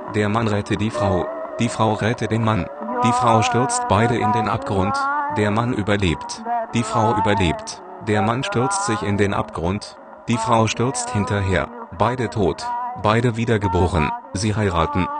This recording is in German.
Der Mann rette die Frau rette den Mann. Die Frau stürzt beide in den Abgrund, der Mann überlebt. Die Frau überlebt, der Mann stürzt sich in den Abgrund, die Frau stürzt hinterher, beide tot, beide wiedergeboren, sie heiraten.